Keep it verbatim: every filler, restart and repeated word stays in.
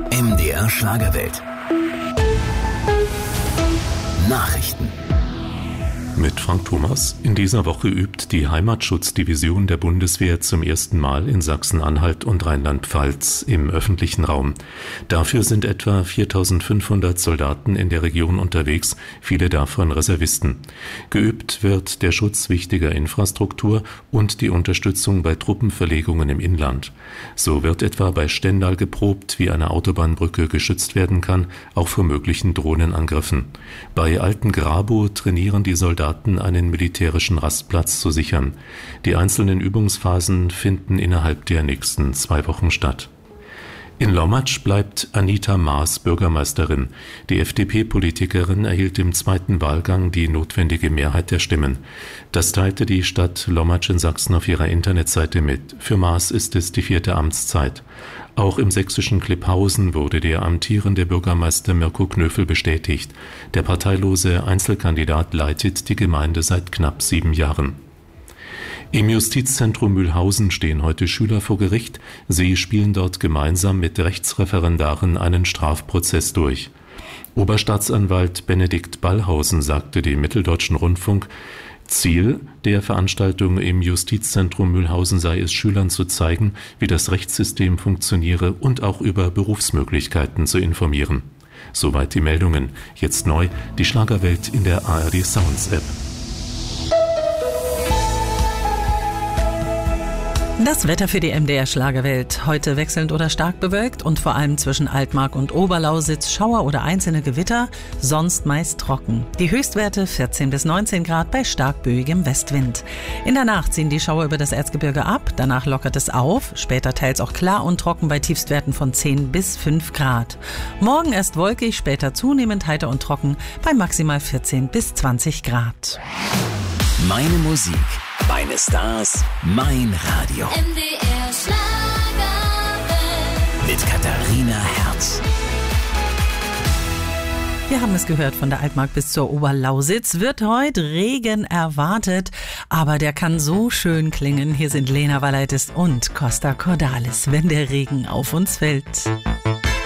M D R Schlagerwelt. Nachrichten. Mit Frank Thomas. In dieser Woche übt die Heimatschutzdivision der Bundeswehr zum ersten Mal in Sachsen-Anhalt und Rheinland-Pfalz im öffentlichen Raum. Dafür sind etwa viertausendfünfhundert Soldaten in der Region unterwegs, viele davon Reservisten. Geübt wird der Schutz wichtiger Infrastruktur und die Unterstützung bei Truppenverlegungen im Inland. So wird etwa bei Stendal geprobt, wie eine Autobahnbrücke geschützt werden kann, auch vor möglichen Drohnenangriffen. Bei Altengrabow trainieren die Soldaten einen militärischen Rastplatz zu sichern. Die einzelnen Übungsphasen finden innerhalb der nächsten zwei Wochen statt. In Lommatsch bleibt Anita Maas Bürgermeisterin. Die F D P-Politikerin erhielt im zweiten Wahlgang die notwendige Mehrheit der Stimmen. Das teilte die Stadt Lommatsch in Sachsen auf ihrer Internetseite mit. Für Maas ist es die vierte Amtszeit. Auch im sächsischen Klipphausen wurde der amtierende Bürgermeister Mirko Knöfel bestätigt. Der parteilose Einzelkandidat leitet die Gemeinde seit knapp sieben Jahren. Im Justizzentrum Mühlhausen stehen heute Schüler vor Gericht. Sie spielen dort gemeinsam mit Rechtsreferendaren einen Strafprozess durch. Oberstaatsanwalt Benedikt Ballhausen sagte dem Mitteldeutschen Rundfunk, Ziel der Veranstaltung im Justizzentrum Mühlhausen sei es, Schülern zu zeigen, wie das Rechtssystem funktioniere und auch über Berufsmöglichkeiten zu informieren. Soweit die Meldungen. Jetzt neu die Schlagerwelt in der A R D Sounds App. Das Wetter für die M D R Schlagerwelt. Heute wechselnd oder stark bewölkt und vor allem zwischen Altmark und Oberlausitz Schauer oder einzelne Gewitter, sonst meist trocken. Die Höchstwerte vierzehn bis neunzehn Grad bei stark böigem Westwind. In der Nacht ziehen die Schauer über das Erzgebirge ab, danach lockert es auf, später teils auch klar und trocken bei Tiefstwerten von zehn bis fünf Grad. Morgen erst wolkig, später zunehmend heiter und trocken bei maximal vierzehn bis zwanzig Grad. Meine Musik, meine Stars, mein Radio. M D R Schlagerwelt. Mit Katharina Herz. Wir haben es gehört, von der Altmark bis zur Oberlausitz wird heute Regen erwartet, aber der kann so schön klingen. Hier sind Lena Valaitis und Costa Cordalis, wenn der Regen auf uns fällt.